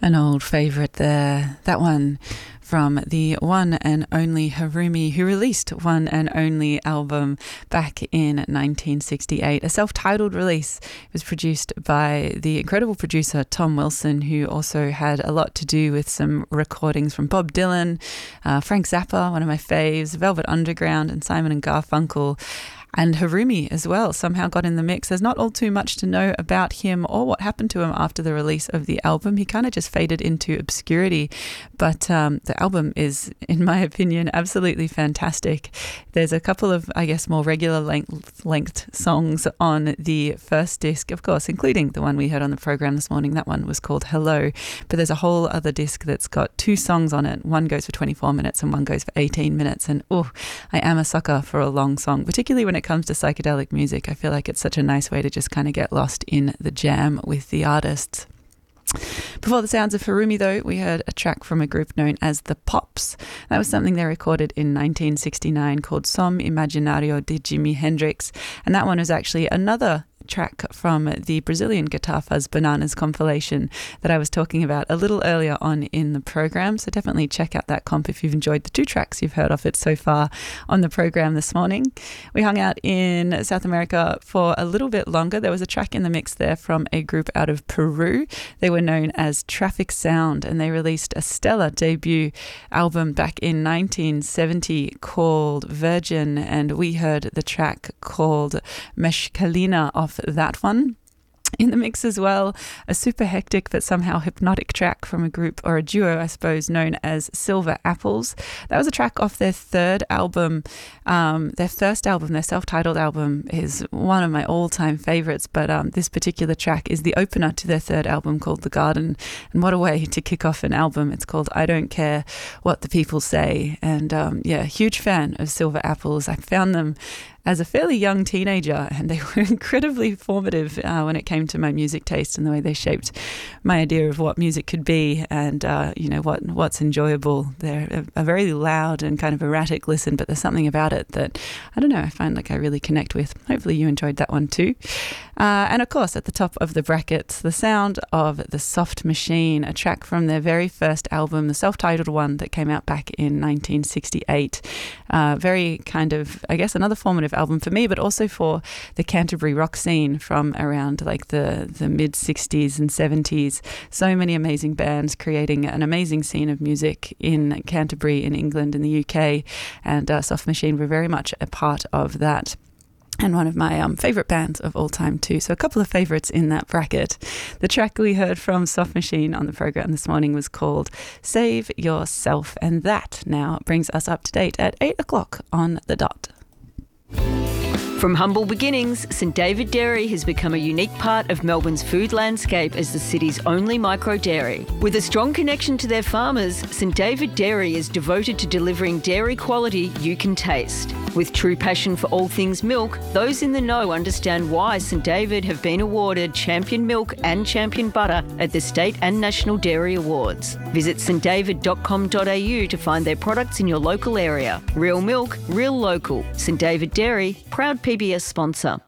An old favourite there. That one from the one and only Harumi, who released One and Only album back in 1968. A self-titled release. It was produced by the incredible producer Tom Wilson, who also had a lot to do with some recordings from Bob Dylan, Frank Zappa, one of my faves, Velvet Underground and Simon and Garfunkel. And Harumi as well somehow got in the mix. There's not all too much to know about him or what happened to him after the release of the album. He kind of just faded into obscurity. But the album is, in my opinion, absolutely fantastic. There's a couple of, I guess, more regular length songs on the first disc, of course, including the one we heard on the program this morning. That one was called Hello. But there's a whole other disc that's got 2 songs on it. One goes for 24 minutes and one goes for 18 minutes. And I am a sucker for a long song, particularly when it comes to psychedelic music. I feel like it's such a nice way to just kind of get lost in the jam with the artists. Before the sounds of Harumi, though, we heard a track from a group known as the Pops. That was something they recorded in 1969 called Som Imaginario de Jimi Hendrix, and that one was actually another track from the Brazilian Guitar Fuzz Bananas compilation that I was talking about a little earlier on in the program. So definitely check out that comp if you've enjoyed the 2 tracks you've heard of it so far on the program this morning. We hung out in South America for a little bit longer. There was a track in the mix there from a group out of Peru. They were known as Traffic Sound, and they released a stellar debut album back in 1970 called Virgin, and we heard the track called Meshkalina off that one. In the mix as well, a super hectic but somehow hypnotic track from a group, or a duo I suppose, known as Silver Apples. That was a track off their 3rd album. Their first album, their self-titled album, is one of my all-time favourites, but this particular track is the opener to their 3rd album called The Garden, and what a way to kick off an album. It's called I Don't Care What the People Say, and huge fan of Silver Apples. I found them as a fairly young teenager, and they were incredibly formative when it came to my music taste and the way they shaped my idea of what music could be and what's enjoyable. They're a very loud and kind of erratic listen, but there's something about it that, I don't know, I find like I really connect with. Hopefully you enjoyed that one too. And of course, at the top of the brackets, the sound of The Soft Machine, a track from their very first album, the self-titled one that came out back in 1968. Very kind of, I guess, another formative album for me, but also for the Canterbury rock scene from around like the mid 60s and 70s. So many amazing bands creating an amazing scene of music in Canterbury, in England, in the UK, and Soft Machine were very much a part of that. And one of my favourite bands of all time too. So a couple of favourites in that bracket. The track we heard from Soft Machine on the programme this morning was called Save Yourself. And that now brings us up to date at 8 o'clock on the dot. From humble beginnings, St David Dairy has become a unique part of Melbourne's food landscape as the city's only micro-dairy. With a strong connection to their farmers, St David Dairy is devoted to delivering dairy quality you can taste. With true passion for all things milk, those in the know understand why St David have been awarded Champion Milk and Champion Butter at the State and National Dairy Awards. Visit stdavid.com.au to find their products in your local area. Real milk, real local. St David Dairy, proud PBS sponsor.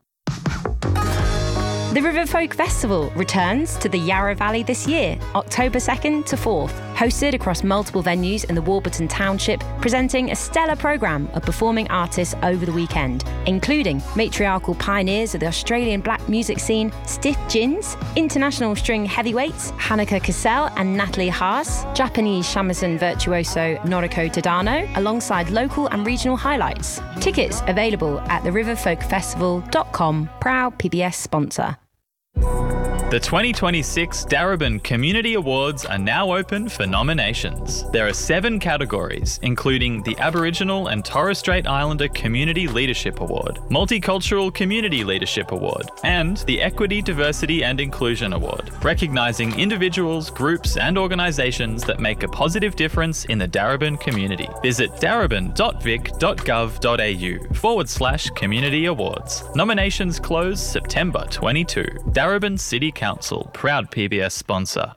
The River Folk Festival returns to the Yarra Valley this year, October 2nd to 4th, hosted across multiple venues in the Warburton Township, presenting a stellar programme of performing artists over the weekend, including matriarchal pioneers of the Australian black music scene, Stiff Gins, international string heavyweights, Hanukkah Cassell and Natalie Haas, Japanese shamisen virtuoso Noriko Tadano, alongside local and regional highlights. Tickets available at theriverfolkfestival.com, proud PBS sponsor. The 2026 Darebin Community Awards are now open for nominations. There are 7 categories, including the Aboriginal and Torres Strait Islander Community Leadership Award, Multicultural Community Leadership Award, and the Equity, Diversity and Inclusion Award, recognising individuals, groups and organisations that make a positive difference in the Darebin community. Visit darebin.vic.gov.au/community awards. Nominations close September 22. Darebin City Council, proud PBS sponsor.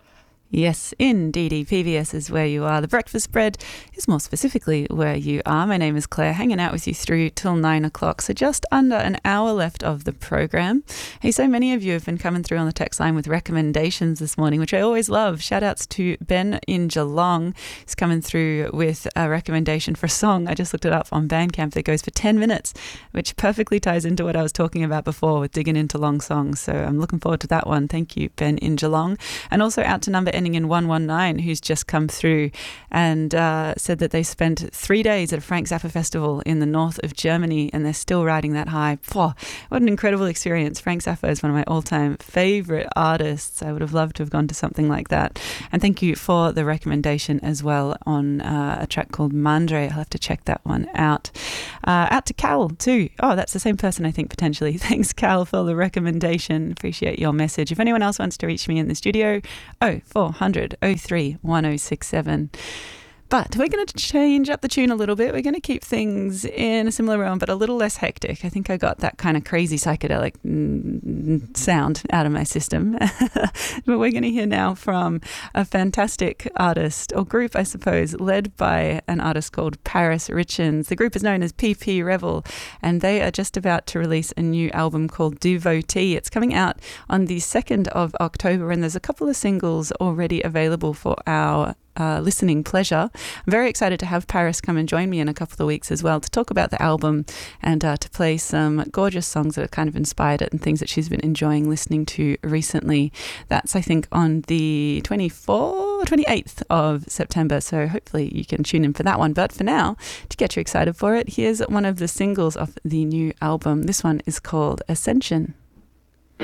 Yes, indeedy. PBS is where you are. The breakfast spread is more specifically where you are. My name is Claire, hanging out with you through till 9 o'clock. So just under an hour left of the program. Hey, so many of you have been coming through on the text line with recommendations this morning, which I always love. Shout outs to Ben in Geelong. He's coming through with a recommendation for a song. I just looked it up on Bandcamp that goes for 10 minutes, which perfectly ties into what I was talking about before with digging into long songs. So I'm looking forward to that one. Thank you, Ben in Geelong. And also out to number ending in 119, who's just come through and said that they spent 3 days at a Frank Zappa festival in the north of Germany and they're still riding that high. What an incredible experience. Frank Zappa is one of my all-time favourite artists. I would have loved to have gone to something like that. And thank you for the recommendation as well on a track called Mandre. I'll have to check that one out. Out to Cal too. Oh, that's the same person, I think, potentially. Thanks, Cal, for the recommendation. Appreciate your message. If anyone else wants to reach me in the studio, 0400 03 1067. But we're going to change up the tune a little bit. We're going to keep things in a similar realm, but a little less hectic. I think I got that kind of crazy psychedelic sound out of my system. But we're going to hear now from a fantastic artist, or group, I suppose, led by an artist called Paris Richens. The group is known as PP Revel, and they are just about to release a new album called Devotee. It's coming out on the 2nd of October, and there's a couple of singles already available for our listening pleasure. I'm very excited to have Paris come and join me in a couple of weeks as well to talk about the album and to play some gorgeous songs that have kind of inspired it and things that she's been enjoying listening to recently. That's, I think, on the 28th of September, so hopefully you can tune in for that one. But for now, to get you excited for it, here's one of the singles of the new album. This one is called Ascension.